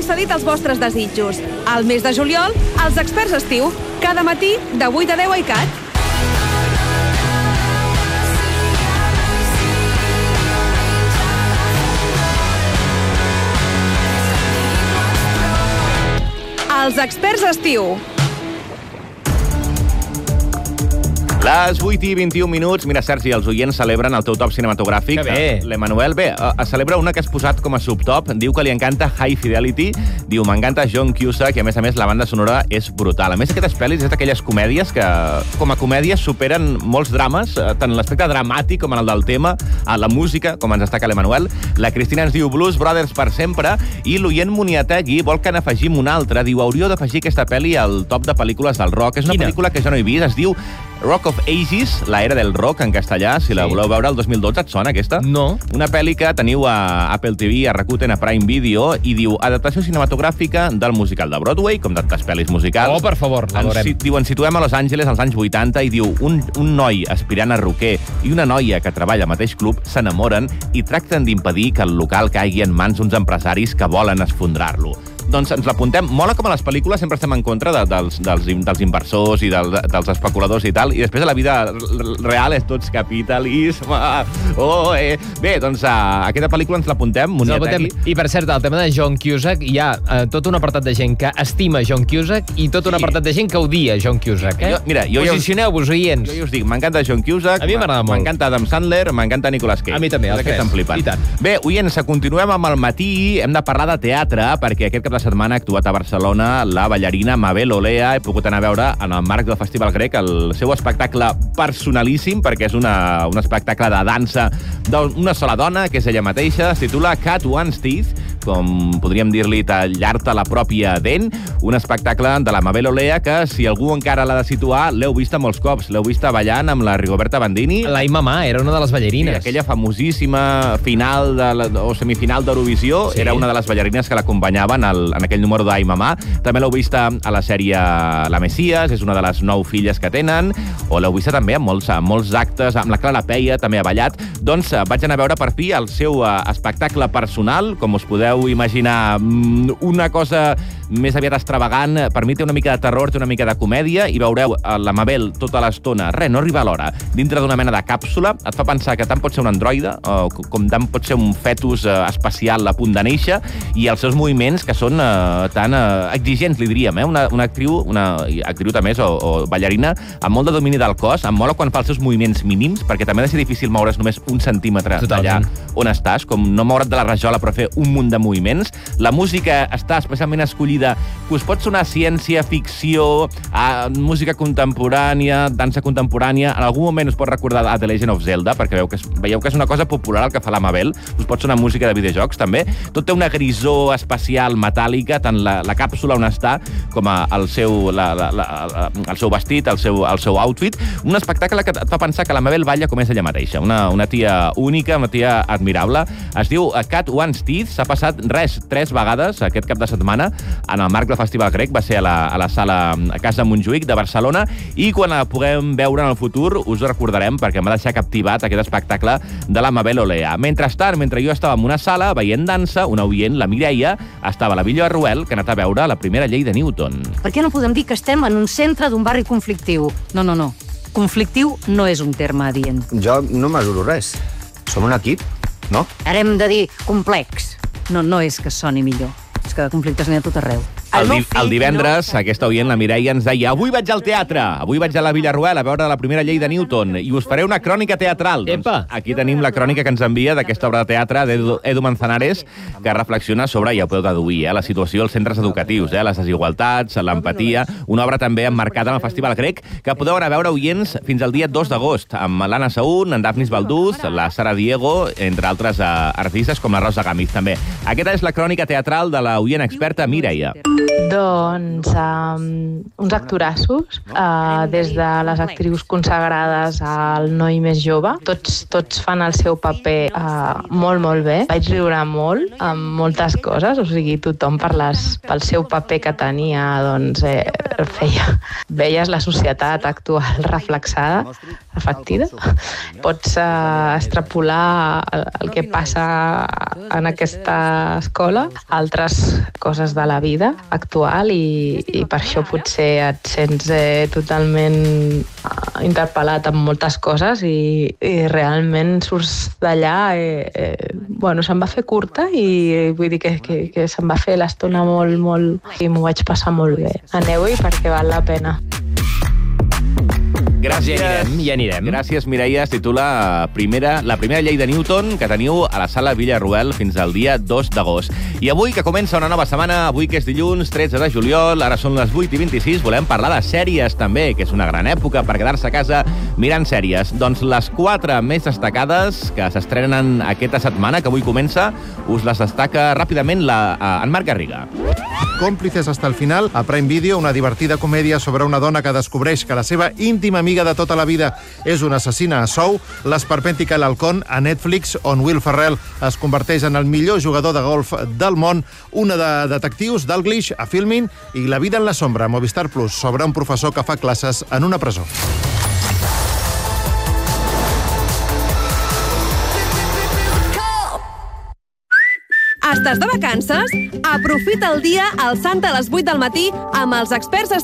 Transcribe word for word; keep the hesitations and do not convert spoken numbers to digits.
concedit els vostres desitjos. Al mes de juliol, els experts estiu. Cada matí, de vuit a deu a ICAT. Els experts estiu. Les vuit i vint-i-un minuts. Mira, Sergi, els oients celebren el teu top cinematogràfic. Que bé. L'Emanuel, bé, uh, celebra una que has posat com a subtop. Diu que li encanta High Fidelity. Diu, m'encanta John Cusack i, a més a més, la banda sonora és brutal. A més, aquestes pel·lis és d'aquelles comèdies que, com a comèdies, superen molts drames, tant en l'aspecte dramàtic com en el del tema, a la música, com ens destaca l'Emanuel. La Cristina ens diu Blues Brothers per sempre, i l'oient Moniategui vol que n'afegim una altra. Diu, hauríeu d'afegir aquesta pel·li al top de pel·lícules del rock. És una Quina? pel·lícula que jo no he vist. Es diu Rock of Ages, la era del rock en castellà, si la Sí. voleu veure, el dos mil dotze, et sona aquesta? No. Una pel·li que teniu a Apple T V, a Rakuten, a Prime Video, i diu adaptació cinematogràfica del musical de Broadway, com tantes pel·lis musicals. Oh, per favor, la Ens veurem. si- Diu, ens situem a Los Angeles als anys vuitanta, i diu, un, un noi aspirant a rocker i una noia que treballa al mateix club s'enamoren i tracten d'impedir que el local caigui en mans d'uns empresaris que volen esfondrar-lo. Doncs ens l'apuntem. Mola com a les pel·lícules sempre estem en contra de, dels, dels, dels inversors i del, dels especuladors i tal, i després a la vida real és tots capitalisme. Oh, eh. Bé, doncs uh, aquesta pel·lícula ens l'apuntem, Moniategui. I, per cert, el tema de John Cusack, hi ha uh, tot un apartat de gent que estima John Cusack i tot un Sí. apartat de gent que odia John Cusack. Eh? Jo- mira, jo ja us- Posicioneu-vos, oients. Jo ja us dic, m'encanta John Cusack, A mi m'agrada molt. m'encanta Adam Sandler, m'encanta Nicolas Cage. A mi també, els Aquests tres. em flipen. I tant. Bé, oients, continuem amb el matí. Hem de parlar de teatre, perquè aquest cap de setmana ha actuat a Barcelona la ballarina Mabel Olea. He pogut anar a veure, en el marc del Festival Grec, el seu espectacle personalíssim, perquè és una, un espectacle de dansa d'una sola dona, que és ella mateixa. Es titula Cat One's Teeth, com podríem dir-li tallar-te la pròpia dent. Un espectacle de la Mabel Olea que, si algú encara l'ha de situar, l'heu vista molts cops. L'heu vista ballant amb la Rigoberta Bandini. La Imamà era una de les ballarines. Sí, aquella famosíssima final de la, o semifinal d'Eurovisió, Sí. era una de les ballarines que l'acompanyaven al- en aquell número d'Ai Mamà. També l'heu vista a la sèrie La Messias, és una de les nou filles que tenen, o l'heu vista també en molts, en molts actes, amb la Clara Peia també ha ballat. Doncs eh, vaig anar a veure per fi el seu eh, espectacle personal, com us podeu imaginar, mm, una cosa més aviat extravagant. Per mi té una mica de terror, té una mica de comèdia, i veureu eh, la Mabel tota l'estona, res, no arriba a l'hora, dintre d'una mena de càpsula. Et fa pensar que tant pot ser un androide, o com tant pot ser un fetus eh, espacial a punt de néixer, i els seus moviments, que són eh, tan eh, exigents, li diríem, eh? Una, una actriu, una actriu també, o, o ballarina, amb molt de domini del cos. Em mola quan fa els seus moviments mínims, perquè també ha de ser difícil moure's només un centímetre Totalment. d'allà on estàs, com no moure't de la rajola, però fer un munt de moviments. La música està especialment escollida, que us pot sonar ciència, ficció, a música contemporània, dansa contemporània. En algun moment us pot recordar a The Legend of Zelda, perquè veieu que és, veieu que és una cosa popular el que fa la Mabel. Us pot sonar música de videojocs, també. Tot té una grisor espacial metàl·lica, tant la, la càpsula on està, com a, el, seu, la, la, la, el seu vestit, el seu, el seu outfit. Un espectacle que et fa pensar que la Mabel balla com és ella mateixa. Una, una tia única, una tia admirable. Es diu Cat One's Teeth. S'ha passat, res, tres vegades aquest cap de setmana en el marc del Festival Grec. Va ser a la, a la sala a Casa Montjuïc de Barcelona, i quan la puguem veure en el futur us ho recordarem, perquè m'ha deixat captivat aquest espectacle de la Mabel Olea. Mentrestant, mentre jo estava en una sala veient dansa, una oient, la Mireia, estava a la Villa Ruel, que ha anat a veure la primera llei de Newton. Per què no podem dir que estem en un centre d'un barri conflictiu? No, no, no. Conflictiu no és un terme adient. Jo no mesuro res. Som un equip, no? Ara hem de dir complex. No, no és que soni millor. És que de conflictes n'hi ha tot arreu. El, meu di fill el divendres, no- aquesta oient, la Mireia, ens deia avui vaig al teatre, avui vaig a la Villarroel a veure la primera llei de Newton i us faré una crònica teatral. Epa! Doncs aquí tenim la crònica que ens envia d'aquesta obra de teatre d'Edu Edu Manzanares, que reflexiona sobre, ja ho podeu deduir, eh, la situació als centres educatius, eh, les desigualtats, l'empatia, una obra també emmarcada en el Festival Grec, que podeu anar a veure, oients, fins al dia dos d'agost, amb l'Anna Saún, en Dafnis Balduz, la Sara Diego, entre altres eh, artistes com la Rosa Gamiz, també. Aquesta és la crònica teatral de la oient experta Mireia. Doncs um, uns actorassos, uh, des de les actrius consagrades al noi més jove. Tots, tots fan el seu paper uh, molt, molt bé. Vaig riure molt amb moltes coses, o sigui, tothom per les, pel seu paper que tenia, doncs, eh, feia. Veies la societat actual reflexada, reflectida. Pots uh, extrapolar el, el que passa en aquesta escola, altres coses de la vida actual, i, i per això potser et sents eh, totalment eh, interpel·lat amb moltes coses, i, i realment surts d'allà, eh, eh, bueno, se'm va fer curta, i vull dir que, que, que se'm va fer l'estona molt, molt, i m'ho vaig passar molt bé. Aneu-hi perquè val la pena. Gràcies. Ja anirem, ja anirem. Gràcies, Mireia. Es titula primera, La primera llei de Newton, que teniu a la sala Villarroel fins al dia dos d'agost. I avui, que comença una nova setmana, avui que és dilluns, tretze de juliol, ara són les vuit i vint-i-sis, volem parlar de sèries també, que és una gran època per quedar-se a casa mirant sèries. Doncs les quatre més destacades que s'estrenen aquesta setmana, que avui comença, us les destaca ràpidament la, en Marc Garriga. Còmplices hasta el final, a Prime Video, una divertida comèdia sobre una dona que descobreix que la seva íntima amiga de tota la vida és una assassina a sou, l'Esperpèntica i l'Halcón, a Netflix, on Will Ferrell es converteix en el millor jugador de golf del món, una de detectius, Dalglish, a Filmin, i La vida en la sombra, a Movistar Plus, sobre un professor que fa classes en una presó. Estàs de vacances? Aprofita el dia al Sant a les vuit del matí amb els experts